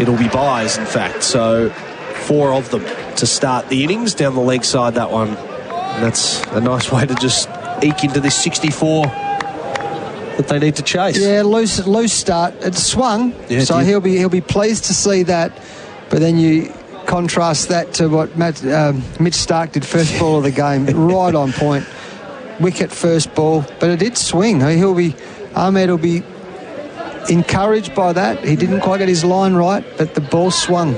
it'll be byes, in fact. So 4 of them to start the innings down the leg side, that one. And that's a nice way to just eke into this 64 that they need to chase. Yeah, loose start. It swung, so he'll be pleased to see that. But then you contrast that to what Mitch Starc did first ball of the game, right on point. Wicket first ball, but it did swing. Ahmed will be encouraged by that. He didn't quite get his line right, but the ball swung.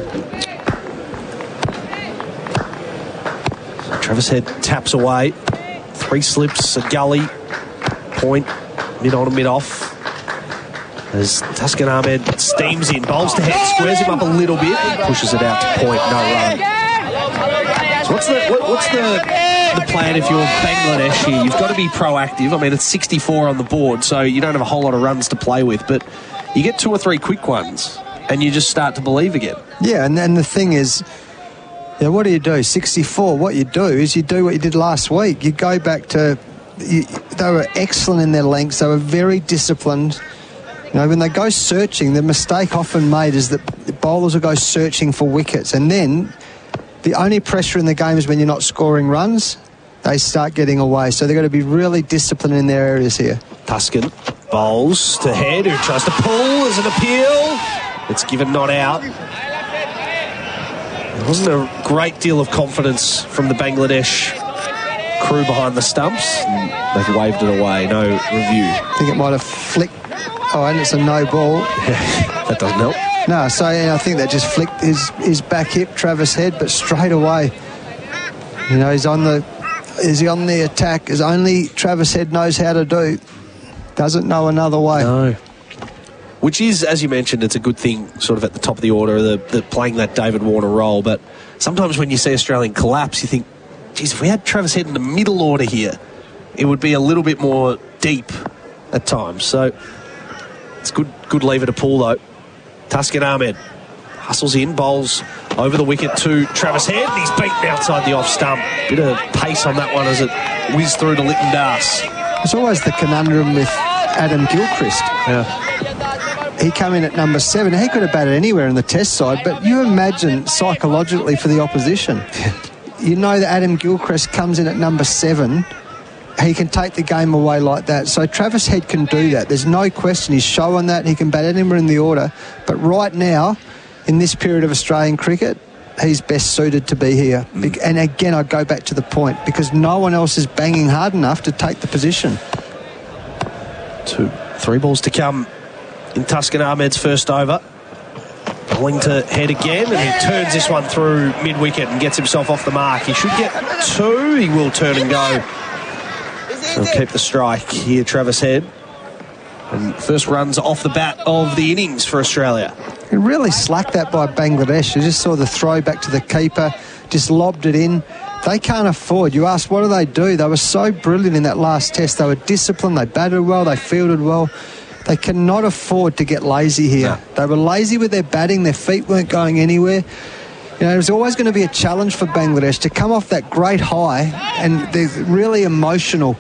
Travis Head taps away. 3 slips, a gully, point, mid on and mid off. As Taskin Ahmed steams in, bowls to Head, squares him up a little bit, pushes it out to point, no run. So what's the plan if you're Bangladesh here? You've got to be proactive. I mean, it's 64 on the board, so you don't have a whole lot of runs to play with, but you get 2 or 3 quick ones, and you just start to believe again. Yeah, and then the thing is, what do you do? 64, what you do is you do what you did last week. You go back to... they were excellent in their lengths. They were very disciplined. When they go searching, the mistake often made is that the bowlers will go searching for wickets, and then the only pressure in the game is when you're not scoring runs, they start getting away. So they've got to be really disciplined in their areas here. Tuscan bowls to Head, who tries to pull as an appeal. It's given not out. There wasn't a great deal of confidence from the Bangladesh crew behind the stumps. They've waved it away, no review. I think it might have flicked. Oh, and it's a no ball. That doesn't help. No, so I think that just flicked his back hip, Travis Head, but straight away, is he on the attack, as only Travis Head knows how to do. Doesn't know another way. No. Which is, as you mentioned, it's a good thing sort of at the top of the order, the playing that David Warner role, but sometimes when you see Australian collapse, you think, geez, if we had Travis Head in the middle order here, it would be a little bit more deep at times. So it's good lever to pull, though. Taskin Ahmed hustles in, bowls over the wicket to Travis Head, and he's beaten outside the off stump. Bit of pace on that one as it whizzed through to Lytton Das. It's always the conundrum with Adam Gilchrist. Yeah. He came in at number 7. He could have batted anywhere in the test side, but you imagine psychologically for the opposition. You know that Adam Gilchrist comes in at number 7. He can take the game away like that. So Travis Head can do that. There's no question. He's showing that. He can bat anywhere in the order. But right now, in this period of Australian cricket, he's best suited to be here. And again, I go back to the point, because no one else is banging hard enough to take the position. 3 balls to come in Taskin Ahmed's first over. Bowling to Head again, and he turns this one through mid-wicket and gets himself off the mark. He should get 2. He will turn and go. So he'll keep the strike here, Travis Head. And first runs off the bat of the innings for Australia. He really slacked that by Bangladesh. You just saw the throw back to the keeper, just lobbed it in. They can't afford. You asked, what do? They were so brilliant in that last test. They were disciplined, they batted well, they fielded well. They cannot afford to get lazy here. No. They were lazy with their batting. Their feet weren't going anywhere. It was always going to be a challenge for Bangladesh to come off that great high, and they're really emotional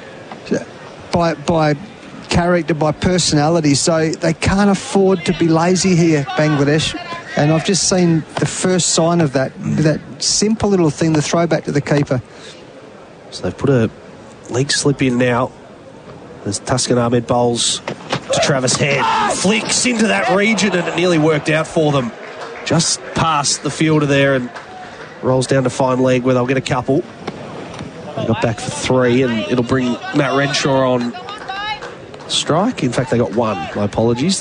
by character, by personality. So they can't afford to be lazy here, Bangladesh. And I've just seen the first sign of that, that simple little thing, the throwback to the keeper. So they've put a leg slip in now. As Taskin Ahmed bowls to Travis Head. Flicks into that region, and it nearly worked out for them. Just past the fielder there, and rolls down to fine leg where they'll get a couple. They got back for 3, and it'll bring Matt Renshaw on strike. In fact, they got 1. My apologies.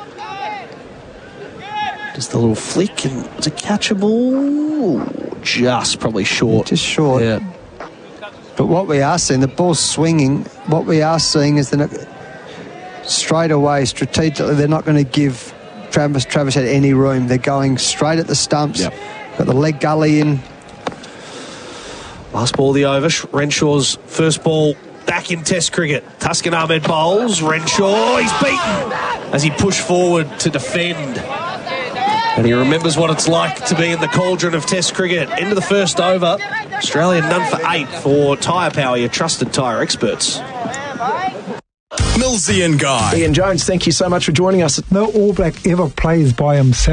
Just a little flick, and was it catchable? Just probably short. Just short. Yeah. But what we are seeing, the ball's swinging, what we are seeing is that straight away, strategically, they're not going to give Travis Head any room. They're going straight at the stumps. Yep. Got the leg gully in. Last ball of the over. Renshaw's first ball back in Test cricket. Taskin Ahmed bowls. Renshaw, he's beaten as he pushed forward to defend. And he remembers what it's like to be in the cauldron of Test cricket. End of the first over. Australia none for 8 for Tyre Power, your trusted tyre experts. Millsy and Guy. Ian Jones, thank you so much for joining us. No All Black ever plays by himself.